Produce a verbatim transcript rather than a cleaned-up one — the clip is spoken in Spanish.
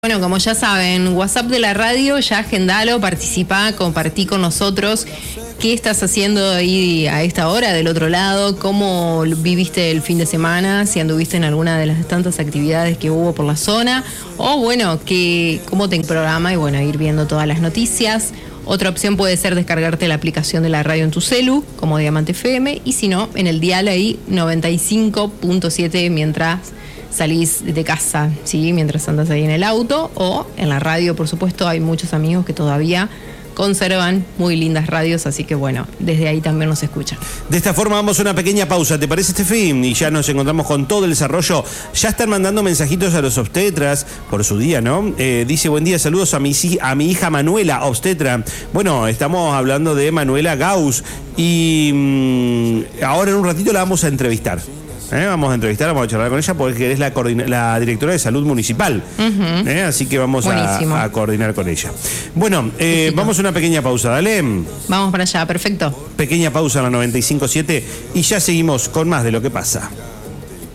Bueno, como ya saben, WhatsApp de la radio, ya agendalo, participá, compartí con nosotros qué estás haciendo ahí a esta hora del otro lado, cómo viviste el fin de semana, si anduviste en alguna de las tantas actividades que hubo por la zona, o bueno, que, cómo te programa y bueno, ir viendo todas las noticias. Otra opción puede ser descargarte la aplicación de la radio en tu celu, como Diamante F M, y si no, en el dial ahí noventa y cinco punto siete mientras salís de casa, ¿sí? Mientras andas ahí en el auto, o en la radio, por supuesto. Hay muchos amigos que todavía conservan muy lindas radios, así que bueno, desde ahí también nos escuchan. De esta forma vamos a una pequeña pausa, ¿te parece, Steffi? Y ya nos encontramos con todo el desarrollo. Ya están mandando mensajitos a los obstetras por su día, ¿no? Eh, dice, buen día, saludos a mi, a mi hija Manuela, obstetra. Bueno, estamos hablando de Manuela Gauss y mmm, ahora en un ratito la vamos a entrevistar. ¿Eh? Vamos a entrevistar, vamos a charlar con ella porque es la, la directora de salud municipal. Uh-huh. ¿Eh? Así que vamos a, a coordinar con ella. Bueno, eh, vamos a una pequeña pausa, dale. Vamos para allá, perfecto. Pequeña pausa en la noventa y cinco punto siete y ya seguimos con más de Lo que pasa.